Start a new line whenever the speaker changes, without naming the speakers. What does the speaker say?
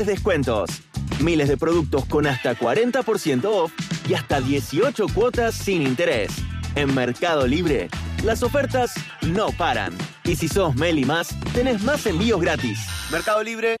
descuentos. Miles de productos con hasta 40% off y hasta 18 cuotas sin interés. En Mercado Libre, las ofertas no paran. Y si sos Meli Más, tenés más envíos gratis. Mercado Libre